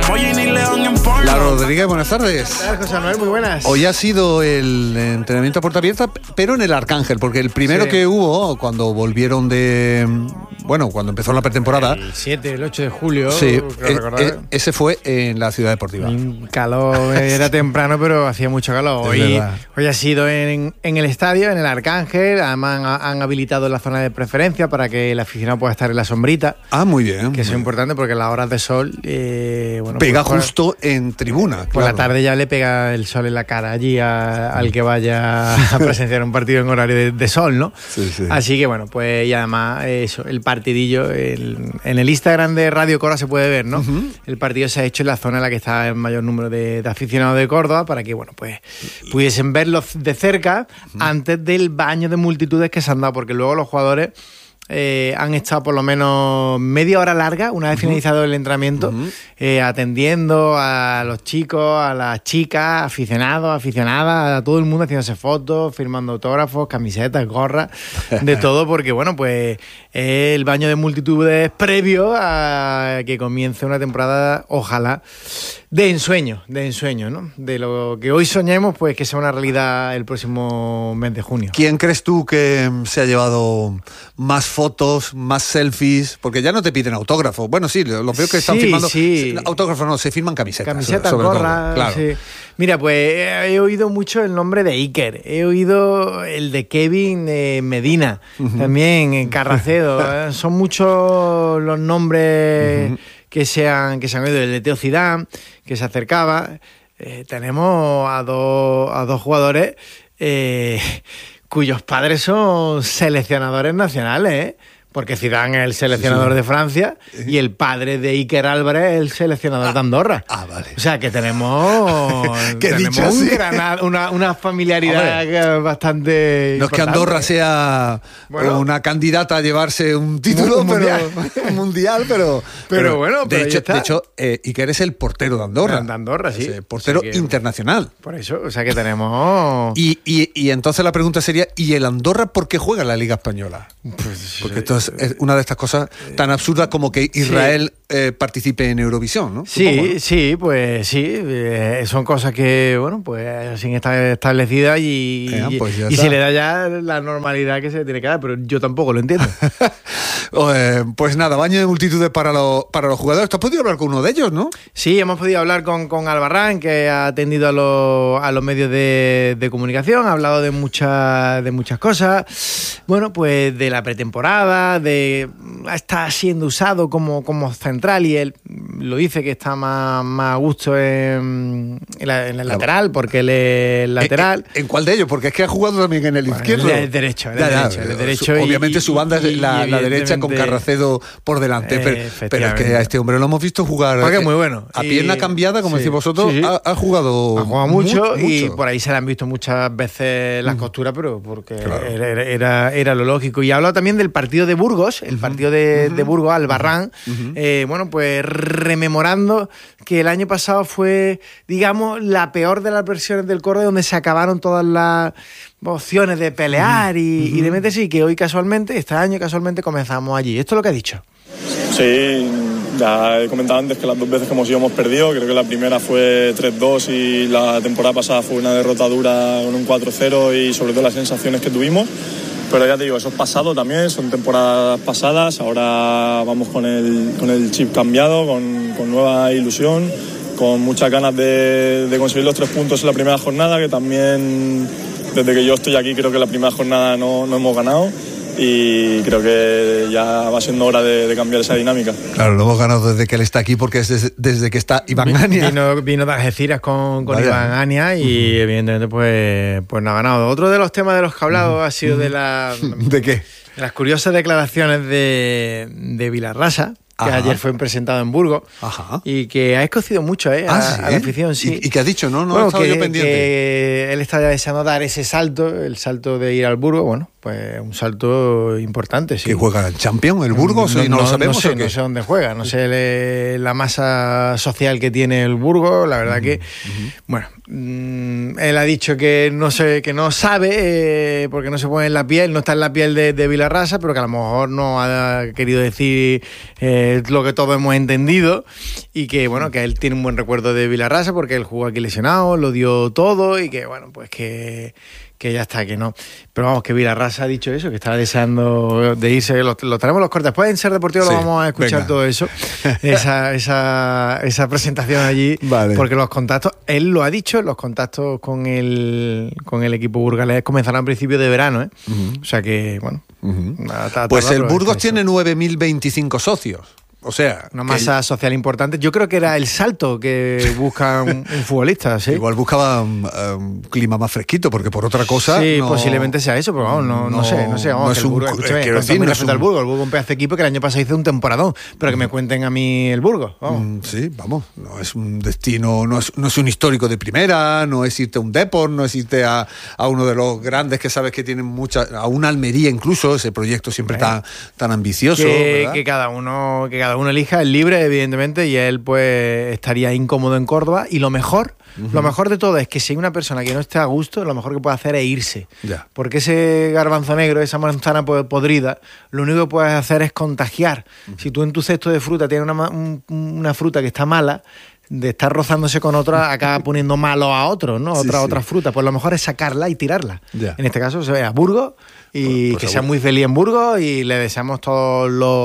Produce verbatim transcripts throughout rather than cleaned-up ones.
La Rodríguez, buenas tardes. ¿Qué tal, José Manuel? Muy buenas. Hoy ha sido el entrenamiento a puerta abierta, pero en el Arcángel, porque el primero sí. que hubo cuando volvieron de... Bueno, cuando empezó la pretemporada... El siete, el ocho de julio. Sí, e- ese fue en la Ciudad Deportiva. Un calor, era temprano, pero hacía mucho calor. Hoy, hoy ha sido en, en el estadio, en el Arcángel. Además han, han habilitado la zona de preferencia para que el aficionado pueda estar en la sombrita. Ah, muy bien. Que eso es importante porque las horas de sol... Eh, bueno, pega pues, justo en tribuna. Por claro. la tarde ya le pega el sol en la cara allí a, al que vaya a presenciar un partido en horario de, de sol, ¿no? Sí, sí. Así que bueno, pues y además eso, el partidillo, el, en el Instagram de Radio Cora se puede ver, ¿no? Uh-huh. El partido se ha hecho en la zona en la que está el mayor número de, de aficionados de Córdoba para que, bueno, pues pudiesen verlo de cerca uh-huh. antes del baño de multitudes que se han dado, porque luego los jugadores... Eh, han estado por lo menos media hora larga, una vez finalizado el entrenamiento, uh-huh. eh, atendiendo a los chicos, a las chicas, aficionados, aficionadas, a todo el mundo haciéndose fotos, firmando autógrafos, camisetas, gorras, de todo, porque bueno, pues es el baño de multitudes previo a que comience una temporada, ojalá, de ensueño, de ensueño, ¿no? De lo que hoy soñemos, pues que sea una realidad el próximo mes de junio. ¿Quién crees tú que se ha llevado más fotos, más selfies? Porque ya no te piden autógrafos. Bueno, sí, los veo que están sí, firmando. Sí. Autógrafos no, se firman camisetas. Camisetas, gorras, claro. Sí. Mira, pues he oído mucho el nombre de Iker, he oído el de Kevin eh, Medina, uh-huh. también en Carracedo. eh, son muchos los nombres... Uh-huh. que se han, que se han oído, el de Teo Zidane, que se acercaba. Eh, tenemos a dos, a dos jugadores eh, cuyos padres son seleccionadores nacionales, ¿eh? Porque Zidane es el seleccionador sí, sí. de Francia y el padre de Iker Álvarez es el seleccionador ah, de Andorra. Ah, vale. O sea, que tenemos, tenemos un gran, una, una familiaridad Hombre, bastante No importante. Es que Andorra sea bueno, una candidata a llevarse un título mundial, pero, mundial pero, pero, pero bueno, de pero hecho, de hecho eh, Iker es el portero de Andorra. De Andorra, sí. Es portero o sea que, internacional. Por eso, o sea que tenemos... Y, y, y entonces la pregunta sería, ¿y el Andorra por qué juega en la Liga Española? Pues, Porque esto es una de estas cosas tan absurdas como que Israel sí. eh, participe en Eurovisión, ¿no? Sí, Supongo, ¿no? sí, pues sí. Eh, son cosas que, bueno, pues sin estar establecidas y, eh, pues y, y se le da ya la normalidad que se tiene que dar, pero yo tampoco lo entiendo. eh, pues nada, baño de multitudes para, lo, para los jugadores. ¿Tú has podido hablar con uno de ellos, no? Sí, hemos podido hablar con, con Albarrán, que ha atendido a los, a los medios de, de comunicación, ha hablado de, mucha, de muchas cosas. Bueno, pues de la pretemporada, de está siendo usado como, como central y él lo dice que está más, más a gusto en, en, la, en el lateral porque él es lateral. ¿En, en cuál de ellos? Porque es que ha jugado también en el bueno, izquierdo. El derecho, el ya, derecho, ya, el derecho su, y, obviamente su banda es la, la derecha con Carracedo por delante, eh, pero, pero es que a este hombre lo hemos visto jugar porque es muy bueno. A y, pierna cambiada, como sí, decís vosotros, sí, sí. Ha, ha jugado ha jugado mucho, mucho y mucho. por ahí se le han visto muchas veces las costuras, pero porque claro. era, era, era lo lógico. Y ha hablado también del partido de Burgos, el partido de, uh-huh. de Burgos, Albarrán, uh-huh. eh, bueno, pues rememorando que el año pasado fue, digamos, la peor de las versiones del Córdoba, donde se acabaron todas las opciones de pelear uh-huh. y, uh-huh. y de meterse, y que hoy casualmente, este año casualmente comenzamos allí. Esto es lo que ha dicho. Sí, ya he comentado antes que las dos veces que hemos ido hemos perdido. Creo que la primera fue tres dos y la temporada pasada fue una derrota dura con un cuatro cero y sobre todo las sensaciones que tuvimos. Pero ya te digo, eso es pasado también, son temporadas pasadas. Ahora vamos con el, con el chip cambiado, con, con nueva ilusión, con muchas ganas de, de conseguir los tres puntos en la primera jornada, que también desde que yo estoy aquí creo que la primera jornada no, no hemos ganado. Y creo que ya va siendo hora de, de cambiar esa dinámica. Claro, lo hemos ganado desde que él está aquí, porque es desde, desde que está Iván Ania. Vino, vino de Algeciras con, con Iván Ania y uh-huh. evidentemente pues, pues no ha ganado. Otro de los temas de los que ha hablado uh-huh. ha sido de, la, ¿De qué? De las curiosas declaraciones de, de Vilarrasa, que Ajá. ayer fue presentado en Burgos. Ajá. Y que ha escocido mucho ¿eh? a, ¿Ah, sí? a la afición. Sí. ¿Y, ¿Y qué ha dicho? No, no bueno, he estado que, yo pendiente. Que él está ya deseando dar ese salto, el salto de ir al Burgos, bueno, pues un salto importante, sí. ¿Que juega en Champions, el Burgos? No, no, no, no lo sabemos. No sé, ¿o qué? no sé dónde juega, no sé le, la masa social que tiene el Burgos, la verdad uh-huh, que, uh-huh. bueno, mmm, él ha dicho que no sé, que no sabe, eh, porque no se pone en la piel, no está en la piel de, de Vilarrasa, pero que a lo mejor no ha querido decir eh, lo que todos hemos entendido, y que, bueno, que él tiene un buen recuerdo de Vilarrasa porque él jugó aquí lesionado, lo dio todo, y que, bueno, pues que... que ya está, que no. Pero vamos, que Vilarrasa ha dicho eso, que estaba deseando de irse. Lo, lo tenemos los cortes. Después en Ser Deportivo sí, lo vamos a escuchar venga. Todo eso. Esa, esa, esa presentación allí. Vale. Porque los contactos, él lo ha dicho, los contactos con el, con el equipo burgalés comenzarán a principios de verano, ¿eh? Uh-huh. O sea que, bueno. Uh-huh. Nada, pues el Burgos tiene nueve mil veinticinco socios. O sea, una masa que... social importante. Yo creo que era el salto que busca un, un futbolista, ¿sí? Igual buscaba un, un clima más fresquito, porque por otra cosa... Sí, no, posiblemente sea eso, pero vamos, no, no, no sé, no sé. Vamos, no es el Burgos, un, escúchame, quiero decir, no es un... al Burgos, el Burgos un pedazo de equipo que el año pasado hizo un temporadón, pero que me cuenten a mí el Burgos, vamos. Mm, sí, vamos, no es un destino, no es, no es un histórico de primera, no es irte a un Depor, no es irte a, a uno de los grandes que sabes que tienen mucha... a una Almería incluso, ese proyecto siempre tan, tan ambicioso. Que, que cada uno, que cada uno elija el libre, evidentemente, y él pues estaría incómodo en Córdoba, y lo mejor uh-huh. lo mejor de todo es que si hay una persona que no esté a gusto, lo mejor que puede hacer es irse, yeah. porque ese garbanzo negro, esa manzana podrida, lo único que puedes hacer es contagiar. Uh-huh. Si tú en tu cesto de fruta tienes una, un, una fruta que está mala, de estar rozándose con otra, acaba poniendo malo a otro, ¿no? Otra, sí, sí. otra fruta. Pues lo mejor es sacarla y tirarla. Yeah. En este caso se ve a Burgos, y pues, pues que sea muy feliz en Burgos, y le deseamos todos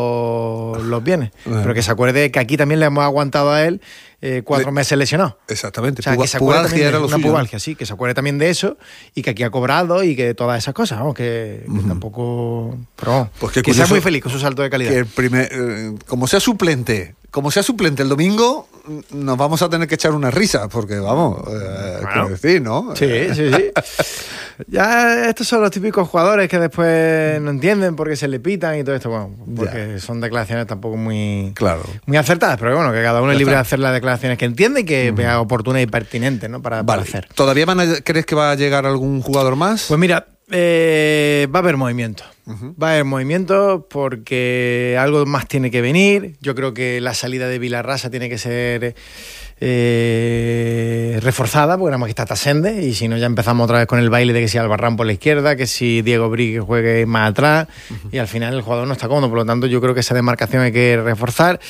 los, los bienes. Uh-huh. Pero que se acuerde que aquí también le hemos aguantado a él eh, cuatro le... meses lesionado. Exactamente. O sea, Puga, que se acuerde también de era lo una suyo. pubalgia, sí, que se acuerde también de eso, y que aquí ha cobrado, y que todas esas cosas, vamos, que, uh-huh. que tampoco... Pero pues que sea muy feliz con su salto de calidad. Que el primer, eh, como sea suplente... Como sea suplente el domingo, nos vamos a tener que echar una risa, porque vamos, eh, bueno, quiero decir, ¿no? Sí, sí, sí. Ya estos son los típicos jugadores que después no entienden por qué se le pitan y todo esto, bueno, porque ya. son declaraciones tampoco muy, claro. muy acertadas, pero bueno, que cada uno ya es libre está. de hacer las declaraciones que entiende y que uh-huh. vea oportunas y pertinentes, ¿no? Para, vale. para hacer. ¿Todavía van a, crees que va a llegar algún jugador más? Pues mira, eh, va a haber movimiento. Uh-huh. Va a haber movimiento porque algo más tiene que venir. Yo creo que la salida de Vilarrasa tiene que ser eh, reforzada, porque nada más que está Tasende, y si no ya empezamos otra vez con el baile de que si Albarrán por la izquierda, que si Diego Brigue juegue más atrás, uh-huh. y al final el jugador no está cómodo. Por lo tanto, yo creo que esa demarcación hay que reforzar.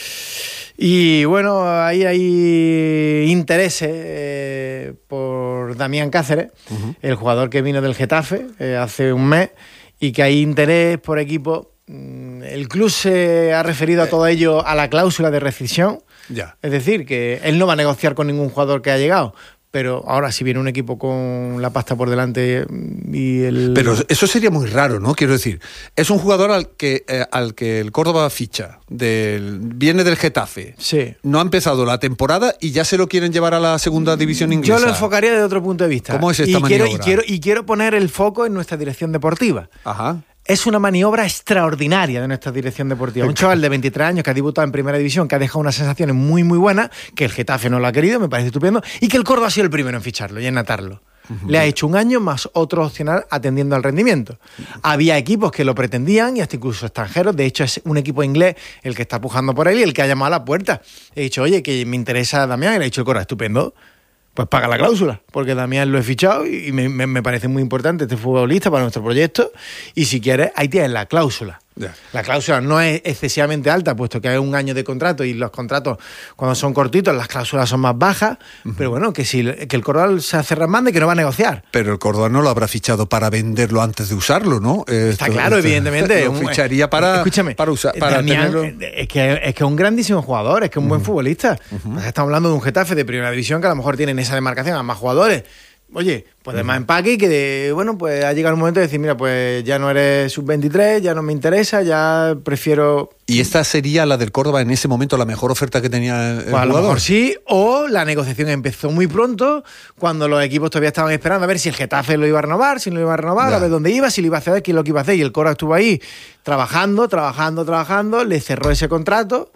Y bueno, ahí hay intereses eh, por Damián Cáceres, uh-huh. el jugador que vino del Getafe eh, hace un mes, y que hay interés por equipo. El club se ha referido a todo ello a la cláusula de rescisión. Ya. Es decir, que él no va a negociar con ningún jugador que ha llegado. Pero ahora, si viene un equipo con la pasta por delante y el... Pero eso sería muy raro, ¿no? Quiero decir, es un jugador al que, eh, al que el Córdoba ficha, del, viene del Getafe. Sí. No ha empezado la temporada y ya se lo quieren llevar a la segunda división inglesa. Yo lo enfocaría desde otro punto de vista. ¿Cómo es esta y maniobra? Quiero, y, quiero, y quiero poner el foco en nuestra dirección deportiva. Ajá. Es una maniobra extraordinaria de nuestra dirección deportiva. Un chaval de veintitrés años que ha debutado en Primera División, que ha dejado unas sensaciones muy, muy buenas, que el Getafe no lo ha querido, me parece estupendo, y que el Córdoba ha sido el primero en ficharlo y en atarlo. Uh-huh. Le ha hecho un año más otro opcional atendiendo al rendimiento. Uh-huh. Había equipos que lo pretendían, y hasta incluso extranjeros. De hecho, es un equipo inglés el que está pujando por él y el que ha llamado a la puerta. He dicho, oye, que me interesa Damián, y le ha dicho el Córdoba, estupendo. Pues paga la cláusula, porque Damián lo he fichado y me, me, me parece muy importante este futbolista para nuestro proyecto, y si quieres, ahí tienes la cláusula. Yeah. La cláusula no es excesivamente alta, puesto que hay un año de contrato, y los contratos cuando son cortitos, las cláusulas son más bajas, uh-huh. pero bueno, que si que el Córdoba se hace remande, que no va a negociar. Pero el Córdoba no lo habrá fichado para venderlo antes de usarlo, ¿no? Está esto, claro, esto, evidentemente. Lo ficharía para, escúchame, para usar, para Damián, tenerlo. Es que, es que es un grandísimo jugador, es que es un uh-huh. buen futbolista. Uh-huh. Pues estamos hablando de un Getafe de Primera División que a lo mejor tiene en esa demarcación a más jugadores. Oye, pues de más empaque, y que de, bueno, pues ha llegado el momento de decir, mira, pues ya no eres sub veintitrés, ya no me interesa, ya prefiero... ¿Y esta sería la del Córdoba en ese momento la mejor oferta que tenía el pues jugador? A lo mejor sí, o la negociación empezó muy pronto, cuando los equipos todavía estaban esperando a ver si el Getafe lo iba a renovar, si no lo iba a renovar, ya. a ver dónde iba, si lo iba a ceder, quién lo que iba a hacer, y el Córdoba estuvo ahí trabajando, trabajando, trabajando, le cerró ese contrato.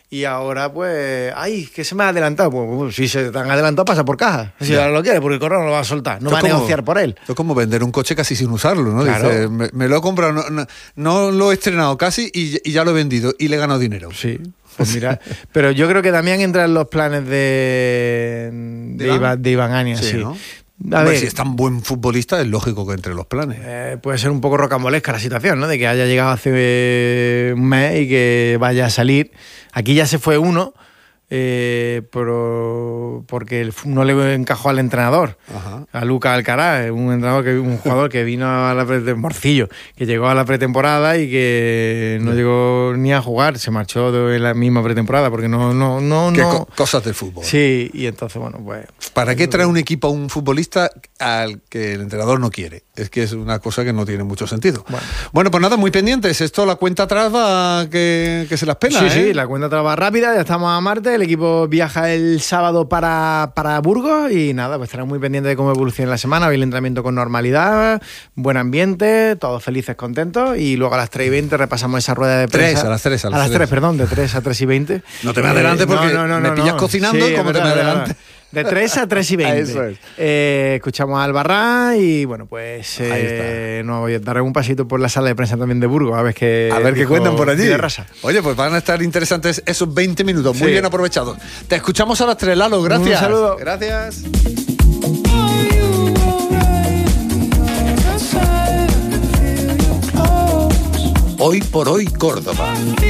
y ahora pues, ay, que se me ha adelantado. Pues, pues si se te han adelantado, pasa por caja. Si Ya. ahora lo quiere, porque el correo no lo va a soltar, no Esto va a es como- negociar por él. Esto es como vender un coche casi sin usarlo, ¿no? Claro. Dice, me, me lo he comprado, no, no, no lo he estrenado casi y, y ya lo he vendido y le he ganado dinero. Sí, pues mira, pero yo creo que también entran los planes de, de, ¿De Iván? Iván, de Iván Anias, sí. ¿no? A Hombre, ver, si es tan buen futbolista, es lógico que entre los planes. eh, puede ser un poco rocambolesca la situación, ¿no? De que haya llegado hace eh, un mes y que vaya a salir. Aquí ya se fue uno, eh, pero porque el- no le encajó al entrenador, Ajá. a Luca Alcaraz, un entrenador que un jugador que vino a la pre- Morcillo, que llegó a la pretemporada y que no llegó ni a jugar, se marchó de la misma pretemporada porque no no no Qué no co- cosas del fútbol. sí, y entonces bueno, pues ¿Para qué trae un equipo a un futbolista al que el entrenador no quiere? Es que es una cosa que no tiene mucho sentido. Bueno, Bueno. pues nada, muy pendientes. Esto, la cuenta atrás va que, que se las pela, sí, ¿eh? sí, la cuenta atrás va rápida, ya estamos a martes, el equipo viaja el sábado para, para Burgos y nada, pues estarán muy pendientes de cómo evoluciona la semana, hoy el entrenamiento con normalidad, buen ambiente, todos felices, contentos y luego a las tres y veinte repasamos esa rueda de prensa. Tres, a las tres, a A las las tres. tres, perdón, de tres a tres y veinte. No te me adelantes porque me pillas cocinando, es como te me verdad, adelantes. verdad. De tres a tres y veinte. Eso es. Eh, escuchamos a Albarrán y bueno, pues Ahí eh, nos daré un pasito por la sala de prensa también de Burgos, a ver qué, A ver qué dijo cuentan por allí. Fidel Rasa. Oye, pues van a estar interesantes esos veinte minutos, muy Sí. bien aprovechados. Te escuchamos a las tres, Lalo, gracias. Un saludo. Gracias. Hoy por hoy Córdoba.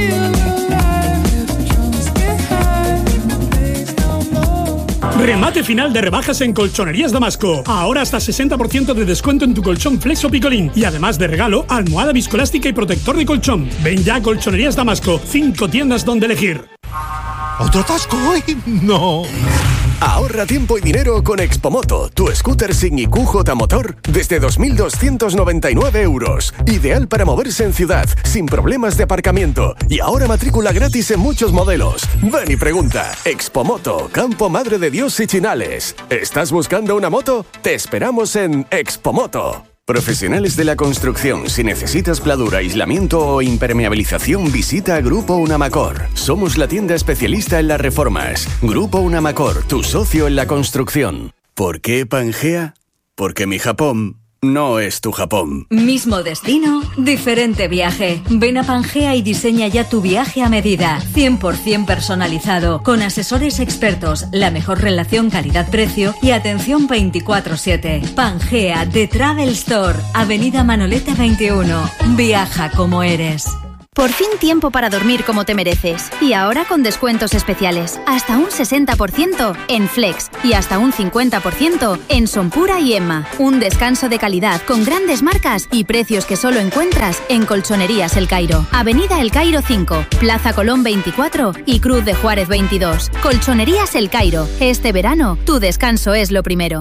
Remate final de rebajas en Colchonerías Damasco. Ahora hasta sesenta por ciento de descuento en tu colchón Flex o Picolín. Y además de regalo, almohada viscoelástica y protector de colchón. Ven ya a Colchonerías Damasco. Cinco tiendas donde elegir. ¿Otro atasco hoy? No. Ahorra tiempo y dinero con Expomoto, tu scooter sin I Q J motor desde dos mil doscientos noventa y nueve euros. Ideal para moverse en ciudad, sin problemas de aparcamiento. Y ahora matrícula gratis en muchos modelos. Ven y pregunta. Expomoto, Campo Madre de Dios y Chinales. ¿Estás buscando una moto? Te esperamos en Expomoto. Profesionales de la construcción, si necesitas pladura, aislamiento o impermeabilización, visita Grupo Unamacor. Somos la tienda especialista en las reformas. Grupo Unamacor, tu socio en la construcción. ¿Por qué Pangea? Porque mi Japón no es tu Japón. Mismo destino, diferente viaje. Ven a Pangea y diseña ya tu viaje a medida. cien por ciento personalizado, con asesores expertos, la mejor relación calidad-precio y atención veinticuatro siete. Pangea, The Travel Store, Avenida Manoleta veintiuno. Viaja como eres. Por fin tiempo para dormir como te mereces. Y ahora con descuentos especiales. Hasta un sesenta por ciento en Flex y hasta un cincuenta por ciento en Sonpura y Emma. Un descanso de calidad con grandes marcas y precios que solo encuentras en Colchonerías El Cairo. Avenida El Cairo cinco, Plaza Colón veinticuatro y Cruz de Juárez veintidós. Colchonerías El Cairo. Este verano, tu descanso es lo primero.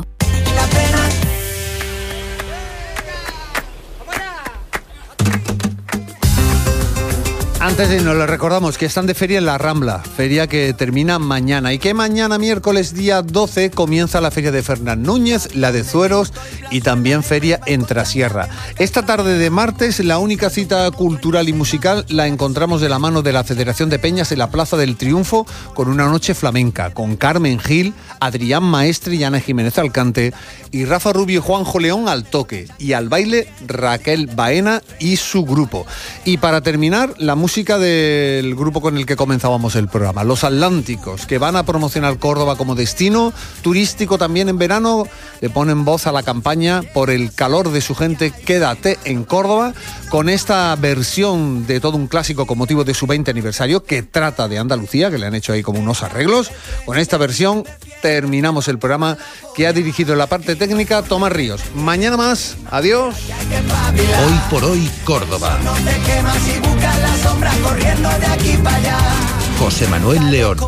Antes de irnos, les recordamos que están de feria en la Rambla, feria que termina mañana y que mañana miércoles día doce comienza la feria de Fernán Núñez, la de Zueros y también feria en Trasierra. Esta tarde de martes la única cita cultural y musical la encontramos de la mano de la Federación de Peñas en la Plaza del Triunfo con una noche flamenca, con Carmen Gil, Adrián Maestre y Ana Jiménez Alcante y Rafa Rubio y Juanjo León al toque y al baile Raquel Baena y su grupo. Y para terminar, la música del grupo con el que comenzábamos el programa, Los Atlánticos, que van a promocionar Córdoba como destino turístico también en verano. Le ponen voz a la campaña por el calor de su gente, Quédate en Córdoba, con esta versión de todo un clásico con motivo de su veinte aniversario, que trata de Andalucía, que le han hecho ahí como unos arreglos. Con esta versión terminamos el programa, que ha dirigido en la parte técnica Tomás Ríos. Mañana más, adiós. Hoy por hoy Córdoba. José Manuel León.